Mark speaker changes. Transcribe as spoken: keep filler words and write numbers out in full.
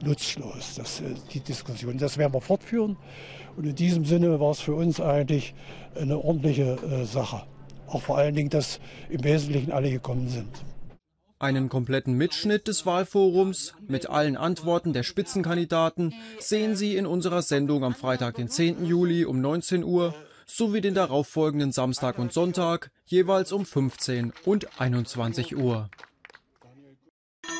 Speaker 1: nutzlos, das, die Diskussion. Das werden wir fortführen. Und in diesem Sinne war es für uns eigentlich eine ordentliche äh, Sache. Auch vor allen Dingen, dass im Wesentlichen alle gekommen sind.
Speaker 2: Einen kompletten Mitschnitt des Wahlforums mit allen Antworten der Spitzenkandidaten sehen Sie in unserer Sendung am Freitag, den zehnten Juli um neunzehn Uhr, sowie den darauffolgenden Samstag und Sonntag jeweils um fünfzehn und einundzwanzig Uhr.